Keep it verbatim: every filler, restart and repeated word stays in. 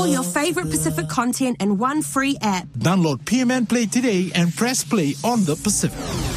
all your favourite Pacific content in one free app. Download P M N Play today and press play on the Pacific.